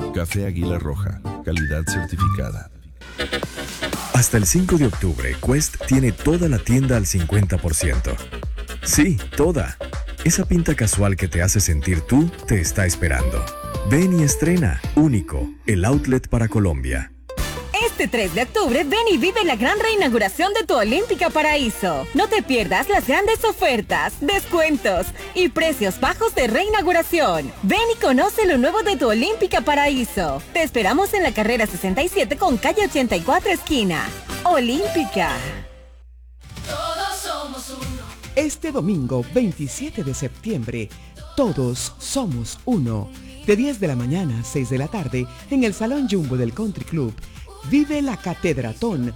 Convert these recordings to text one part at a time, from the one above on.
Café Águila Roja, calidad certificada. Hasta el 5 de octubre, Quest tiene toda la tienda al 50%. Sí, toda. Esa pinta casual que te hace sentir tú te está esperando. Ven y estrena. Único, el outlet para Colombia. Este 3 de octubre, ven y vive la gran reinauguración de tu Olímpica Paraíso. No te pierdas las grandes ofertas, descuentos y precios bajos de reinauguración. Ven y conoce lo nuevo de tu Olímpica Paraíso. Te esperamos en la carrera 67 con calle 84 esquina. Olímpica. Todos somos uno. Este domingo 27 de septiembre, todos somos uno. De 10 de la mañana a 6 de la tarde, en el Salón Jumbo del Country Club, vive la Catedratón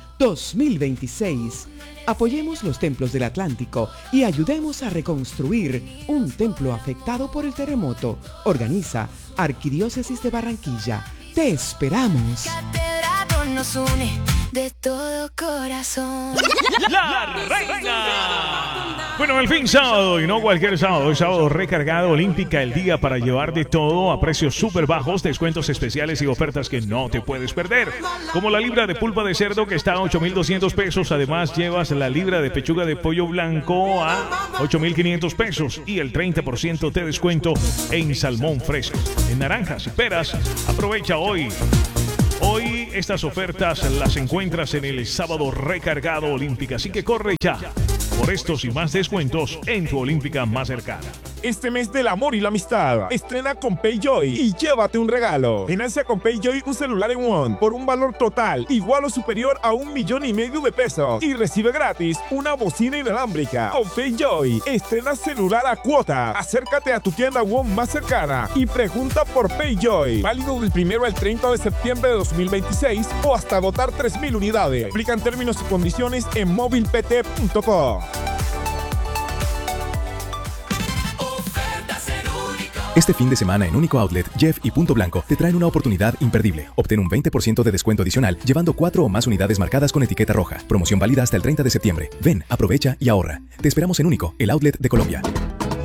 2026. Apoyemos los templos del Atlántico y ayudemos a reconstruir un templo afectado por el terremoto. Organiza Arquidiócesis de Barranquilla. Te esperamos. Catedratón nos une de todo corazón. ¡La Reina! Bueno, el fin sábado, y no cualquier sábado, el sábado recargado Olímpica, el día para llevar de todo a precios súper bajos, descuentos especiales y ofertas que no te puedes perder. Como la libra de pulpa de cerdo que está a 8,200 pesos, además llevas la libra de pechuga de pollo blanco a 8,500 pesos y el 30% de descuento en salmón fresco. En naranjas y peras, aprovecha hoy. Hoy estas ofertas las encuentras en el sábado recargado Olímpica, así que corre ya por estos y más descuentos en tu Olímpica más cercana. Este mes del amor y la amistad, estrena con PayJoy y llévate un regalo. Financia con PayJoy un celular en One por un valor total igual o superior a 1,5 millones de pesos y recibe gratis una bocina inalámbrica. Con PayJoy, estrena celular a cuota. Acércate a tu tienda One más cercana y pregunta por PayJoy. Válido del 1 al 30 de septiembre de 2026 o hasta agotar 3,000 unidades. Aplican términos y condiciones en movilpt.com. Este fin de semana en Único Outlet, Jeff y Punto Blanco te traen una oportunidad imperdible. Obtén un 20% de descuento adicional llevando 4 o más unidades marcadas con etiqueta roja. Promoción válida hasta el 30 de septiembre. Ven, aprovecha y ahorra. Te esperamos en Único, el outlet de Colombia.